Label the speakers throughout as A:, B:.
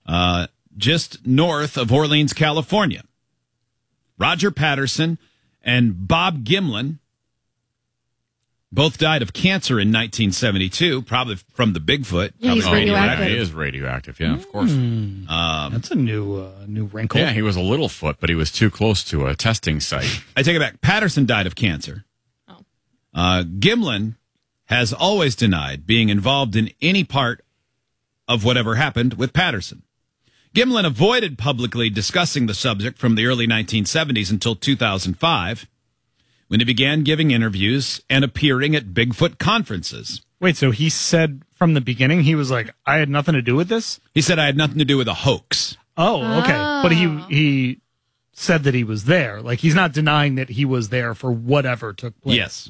A: just north of Orleans, California. Roger Patterson and Bob Gimlin both died of cancer in 1972, probably from the Bigfoot.
B: Yeah, he's radioactive.
C: He is radioactive, yeah, of course.
D: That's a new wrinkle.
C: Yeah, he was a little foot, but he was too close to a testing site.
A: I take it back. Patterson died of cancer. Gimlin has always denied being involved in any part of whatever happened with Patterson. Gimlin avoided publicly discussing the subject from the early 1970s until 2005, when he began giving interviews and appearing at Bigfoot conferences.
D: Wait, so he said from the beginning, he was like, I had nothing to do with this?
A: He said I had nothing to do with a hoax.
D: Oh, okay. But he said that he was there. Like, he's not denying that he was there for whatever took place.
A: Yes.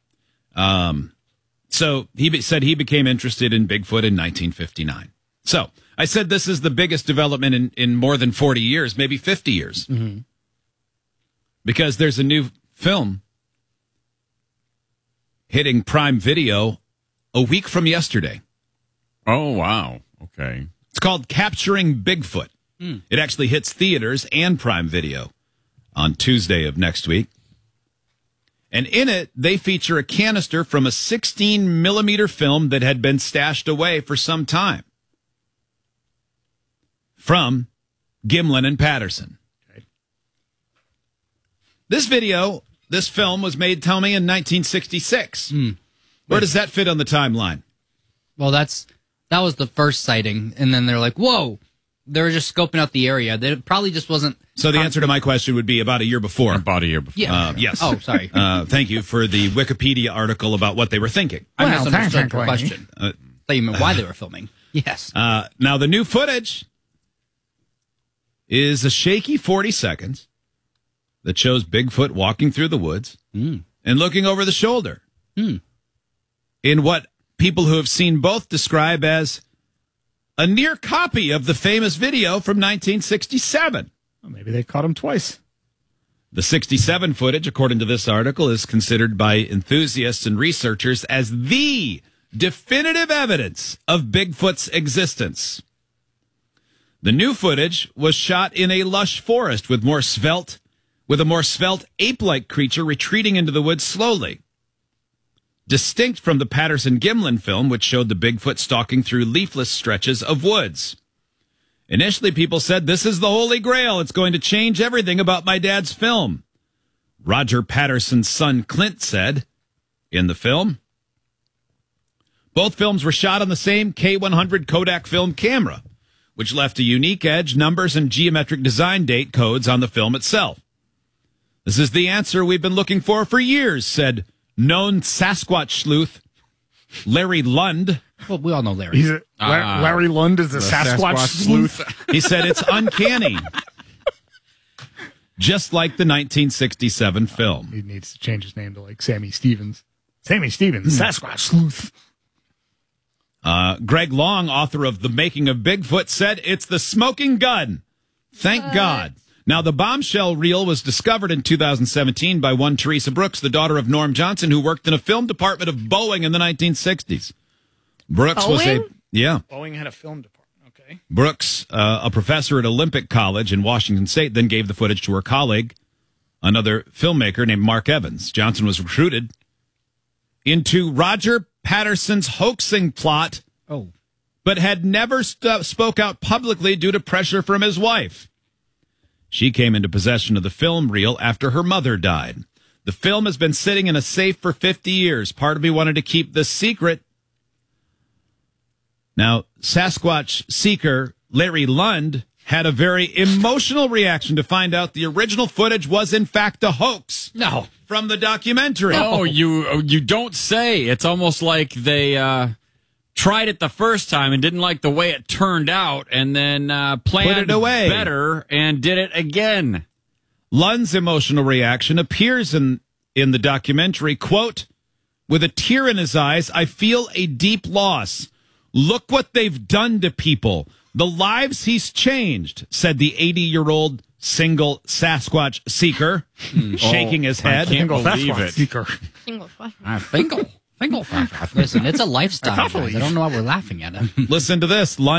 A: So he said he became interested in Bigfoot in 1959. So I said this is the biggest development in more than 40 years, maybe 50 years. Mm-hmm. Because there's a new film hitting Prime Video a week from yesterday.
C: Oh, wow. Okay.
A: It's called Capturing Bigfoot. It actually hits theaters and Prime Video on Tuesday of next week. And in it, they feature a canister from a 16-millimeter film that had been stashed away for some time from Gimlin and Patterson. Okay. This film was made, tell me, in 1966. Where does that fit on the timeline?
E: Well, that was the first sighting, and then they're like, whoa. They were just scoping out the area. It probably just wasn't...
A: So the answer to my question would be about a year before.
C: About a year before.
E: Yeah.
A: Yes.
E: Oh, sorry.
A: Thank you for the Wikipedia article about what they were thinking.
E: I misunderstood your question. I thought you meant why they were filming. Yes.
A: Now, the new footage is a shaky 40 seconds that shows Bigfoot walking through the woods and looking over the shoulder in what people who have seen both describe as a near copy of the famous video from 1967.
D: Well, maybe they caught him twice.
A: The 67 footage, according to this article, is considered by enthusiasts and researchers as the definitive evidence of Bigfoot's existence. The new footage was shot in a lush forest with a more svelte ape-like creature retreating into the woods slowly. Distinct from the Patterson-Gimlin film, which showed the Bigfoot stalking through leafless stretches of woods. Initially, people said, this is the Holy Grail. It's going to change everything about my dad's film. Roger Patterson's son, Clint, said in the film. Both films were shot on the same K100 Kodak film camera, which left a unique edge, numbers, and geometric design date codes on the film itself. This is the answer we've been looking for years, said known Sasquatch sleuth Larry Lund.
E: Well, we all know Larry.
D: Larry Lund is a Sasquatch sleuth.
A: He said it's uncanny. Just like the 1967 film.
D: He needs to change his name to like Sammy Stevens. Sammy Stevens, Sasquatch sleuth.
A: Greg Long, author of The Making of Bigfoot, said it's the smoking gun. Thank God. Now, the bombshell reel was discovered in 2017 by one Teresa Brooks, the daughter of Norm Johnson, who worked in a film department of Boeing in the 1960s. Brooks
D: Boeing had a film department, okay.
A: Brooks, a professor at Olympic College in Washington State, then gave the footage to her colleague, another filmmaker named Mark Evans. Johnson was recruited into Roger Patterson's hoaxing plot, but had never spoke out publicly due to pressure from his wife. She came into possession of the film reel after her mother died. The film has been sitting in a safe for 50 years. Part of me wanted to keep this secret. Now, Sasquatch seeker Larry Lund had a very emotional reaction to find out the original footage was, in fact, a hoax.
E: No.
A: From the documentary.
C: Oh, you don't say. It's almost like they tried it the first time and didn't like the way it turned out, and then planned
A: it away
C: better and did it again.
A: Lund's emotional reaction appears in the documentary, quote, with a tear in his eyes, I feel a deep loss. Look what they've done to people. The lives he's changed, said the 80-year-old single Sasquatch seeker, shaking his head.
C: I can't believe
D: Sasquatch
C: it.
D: seeker.
E: Listen, it's a lifestyle. Guys. I don't know why we're laughing at him.
A: Listen to this.